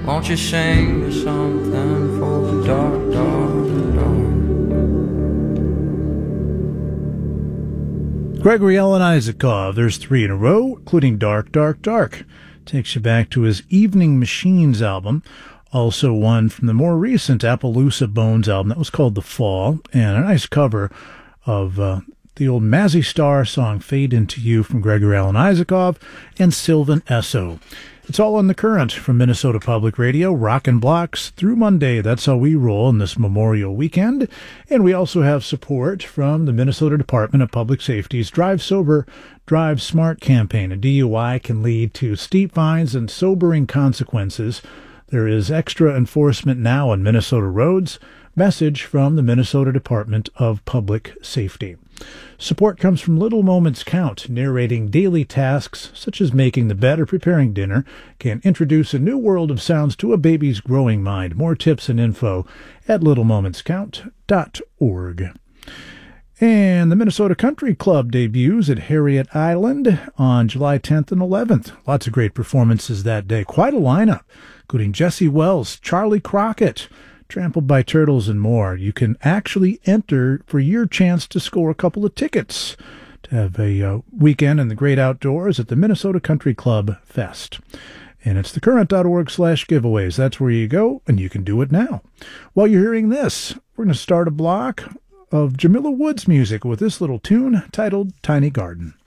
Won't you sing me something for the dark, dark, dark? Gregory Alan Isakov, there's 3 in a row, including Dark, Dark, Dark. Takes you back to his Evening Machines album. Also one from the more recent Appaloosa Bones album that was called The Fall, and a nice cover of the old Mazzy Star song Fade Into You from Gregory Alan Isakov and Sylvan Esso. It's all on The Current from Minnesota Public Radio, rockin' blocks through Monday. That's how we roll in this Memorial Weekend. And we also have support from the Minnesota Department of Public Safety's Drive Sober, Drive Smart campaign. A DUI can lead to steep fines and sobering consequences. There is extra enforcement now on Minnesota roads. Message from the Minnesota Department of Public Safety. Support comes from Little Moments Count, narrating daily tasks such as making the bed or preparing dinner can introduce a new world of sounds to a baby's growing mind. More tips and info at littlemomentscount.org. And the Minnesota Country Club debuts at Harriet Island on July 10th and 11th. Lots of great performances that day. Quite a lineup, including Jesse Wells, Charlie Crockett, Trampled by Turtles, and more. You can actually enter for your chance to score a couple of tickets to have a weekend in the great outdoors at the Minnesota Country Club Fest. And it's thecurrent.org/giveaways. That's where you go, and you can do it now. While you're hearing this, we're going to start a block of Jamila Woods music with this little tune titled Tiny Garden.